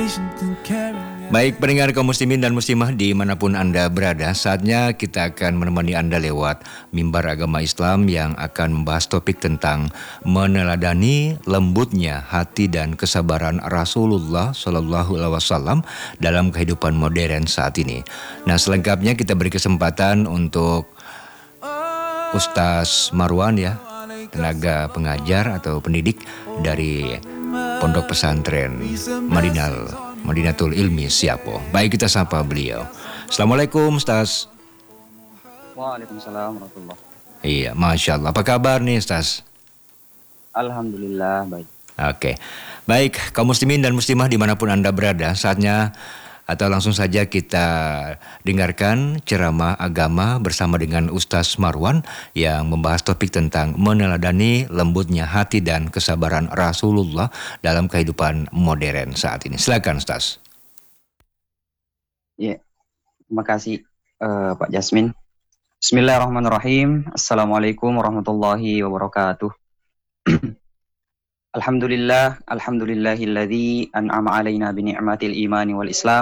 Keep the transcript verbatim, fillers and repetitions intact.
Baik pendengar kaum muslimin dan muslimah dimanapun Anda berada, saatnya kita akan menemani Anda lewat mimbar agama Islam yang akan membahas topik tentang meneladani lembutnya hati dan kesabaran Rasulullah Shallallahu Alaihi Wasallam dalam kehidupan modern saat ini. Nah, selengkapnya kita beri kesempatan untuk Ustaz Marwan ya, tenaga pengajar atau pendidik dari Pondok Pesantren Madinal Madinatul Ilmi Siapo. Baik, kita sapa beliau. Assalamualaikum Ustaz. Waalaikumsalam warahmatullahi. Iya, Masya Allah. Apa kabar nih Ustaz? Alhamdulillah baik. Oke, baik kaum muslimin dan muslimah dimanapun Anda berada, saatnya atau langsung saja kita dengarkan ceramah agama bersama dengan Ustaz Marwan yang membahas topik tentang meneladani lembutnya hati dan kesabaran Rasulullah dalam kehidupan modern saat ini. Silakan Ustaz. Ya, terima kasih uh, Pak Jasmin. Bismillahirrahmanirrahim. Assalamualaikum warahmatullahi wabarakatuh. Alhamdulillah, alhamdulillahilladzi an'ama alaina bi ni'matil imani wal islam.